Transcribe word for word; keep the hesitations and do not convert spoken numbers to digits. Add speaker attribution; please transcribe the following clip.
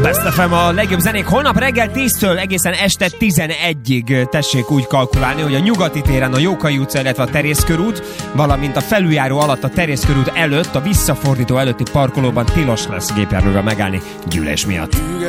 Speaker 1: Best ef em a legjobb zenék. Holnap reggel tíztől egészen este tizenegyig tessék úgy kalkulálni, hogy a Nyugati téren a Jókai utca, illetve a Terészkörút, valamint a felüljáró alatt a Terészkörút előtt, a visszafordító előtti parkolóban tilos lesz gépjárművel megállni gyűlés miatt.